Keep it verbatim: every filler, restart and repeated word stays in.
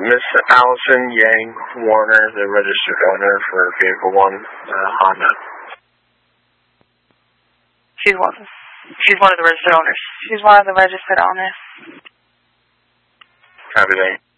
Miss Allison Yang Warner, the registered owner for Vehicle One, uh, Honda. She's one. She's one of the registered owners. She's one of the registered owners. Copy that.